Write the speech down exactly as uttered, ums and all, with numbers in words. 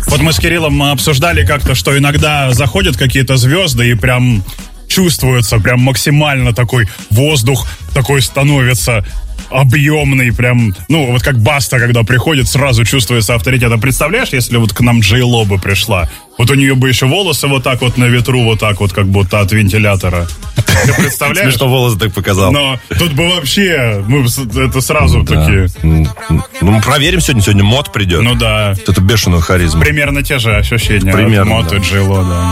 Вот мы с Кириллом обсуждали как-то, что иногда заходят какие-то звезды и прям чувствуется, прям максимально такой воздух такой становится объемный, прям, ну, вот как Баста, когда приходит, сразу чувствуется авторитет. А представляешь, если вот к нам Джей Ло бы пришла, вот у нее бы еще волосы вот так вот на ветру, вот так вот, как будто от вентилятора. Ты представляешь? Смешно волосы так показал. Но тут бы вообще, мы это сразу да. такие... Ну, мы проверим сегодня, сегодня Мод придет. Ну да. Это бешеную харизму. Примерно те же ощущения. Примерно, Мод да. и Джей Ло, да.